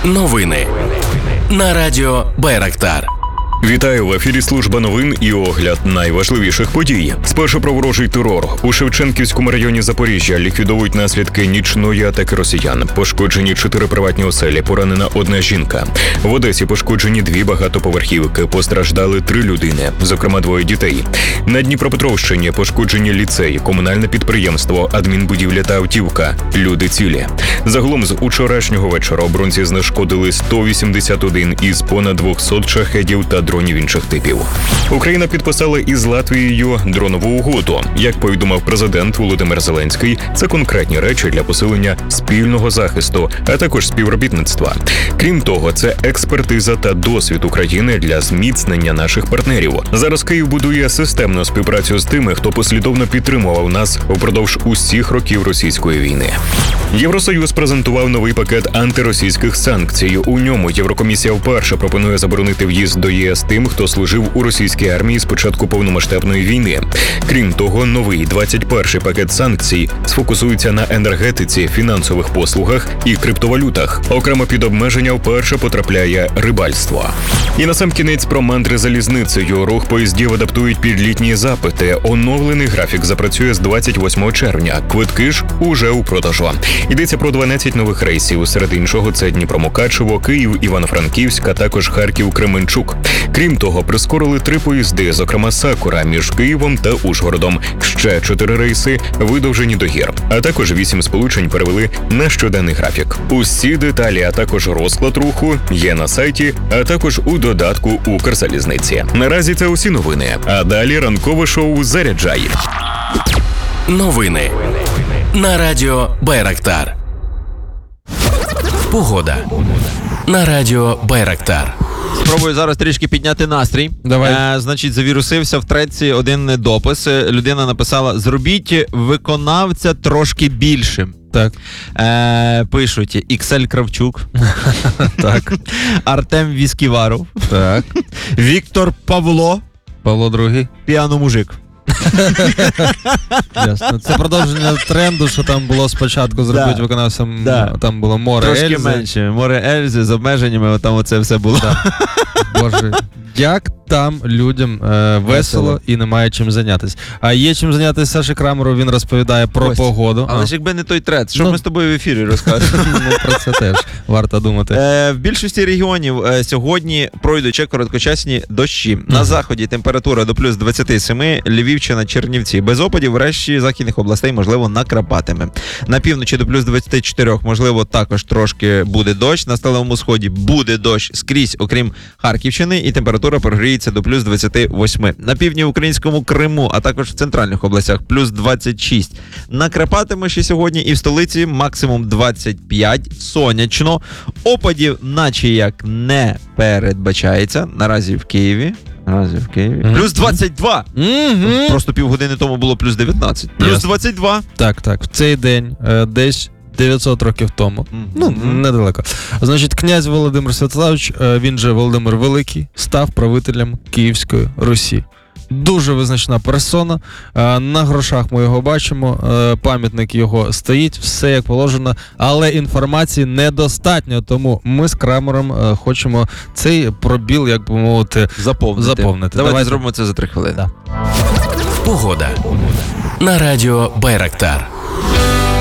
Новини на радіо Байрактар. Вітаю, в ефірі служба новин і огляд найважливіших подій. Спершу про ворожий терор. У Шевченківському районі Запоріжжя ліквідовують наслідки нічної атаки росіян. Пошкоджені 4 приватні оселі, поранена одна жінка. В Одесі пошкоджені 2 багатоповерхівки, постраждали 3 людини, зокрема 2 дітей. На Дніпропетровщині пошкоджені ліцей, комунальне підприємство, адмінбудівля та автівка. Люди цілі. Загалом з учорашнього вечора оборонці знешкодили 181 із понад 200 шахедів та дронів інших типів. Україна підписала із Латвією дронову угоду. Як повідомив президент Володимир Зеленський, це конкретні речі для посилення спільного захисту, а також співробітництва. Крім того, це експертиза та досвід України для зміцнення наших партнерів. Зараз Київ будує системну співпрацю з тими, хто послідовно підтримував нас упродовж усіх років російської війни. Євросоюз презентував новий пакет антиросійських санкцій. У ньому Єврокомісія вперше пропонує заборонити в'їзд до ЄС тим, хто служив у російській армії з початку повномасштабної війни. Крім того, новий 21-й пакет санкцій сфокусується на енергетиці, фінансових послугах і криптовалютах. Окремо під обмеження вперше потрапляє рибальство. І насамкінець про мандри залізницею. Рух поїздів адаптують під літні запити. Оновлений графік запрацює з 28 червня. Квитки ж уже у продажу. Йдеться про 12 нових рейсів. Серед іншого це Дніпро-Мукачево, Київ, Івано-Франківськ, а також Харків-Кременчук. Крім того, прискорили 3 поїзди, зокрема Сакура, між Києвом та Ужгородом. Ще 4 рейси видовжені до гір. А також 8 сполучень перевели на щоденний графік. Усі деталі, а також розклад руху є на сайті, а також у додатку Укрзалізниці. Наразі це усі новини. А далі ранкове шоу «Заряджай». Новини на радіо Байрактар. Погода на радіо Байрактар. Спробую зараз трішки підняти настрій. Давай. Значить, завірусився в треці один допис. Людина написала: «Зробіть виконавця трошки більшим». Так. Пишуть XL Кравчук. Так. Артем Вісківаров. Так. Віктор Павло. Павло II. Піано-мужик. Ясно. Це продовження тренду, що там було спочатку зробити виконавцям, там було море Трошки Ельзи. менше. Море Ельзи з обмеженнями, там оце все було. Боже, як там людям весело і немає чим зайнятися. А є чим зайнятися Саші Крамеру, він розповідає про погоду. Але ж якби не той трет, що ми з тобою в ефірі розкажемо? Ну, про це теж варто думати. В більшості регіонів сьогодні пройдуть ще короткочасні дощі. На заході температура до плюс 27, Львівщина, Чернівці. Без опадів, врешті західних областей, можливо, накрапатиме. На півночі до плюс 24, можливо, також трошки буде дощ. На сталевому сході буде дощ скрізь, окрім Харківщини, і температура прогріється до плюс 28. На півдні в українському Криму, а також в центральних областях плюс 26. Накрапатиме ще сьогодні і в столиці максимум 25, сонячно. Опадів наче як не передбачається. Наразі в Києві. Плюс 22! Просто півгодини тому було плюс 19. Плюс 22. Так. В цей день десь 900 років тому. Недалеко. Значить, князь Володимир Святославович, він же Володимир Великий, став правителем Київської Русі. Дуже визначна персона. На грошах ми його бачимо, пам'ятник його стоїть, все як положено, але інформації недостатньо, тому ми з Крамером хочемо цей пробіл, як би мовити, заповнити. Давайте зробимо це за 3 хвилини. Погода на радіо Байрактар.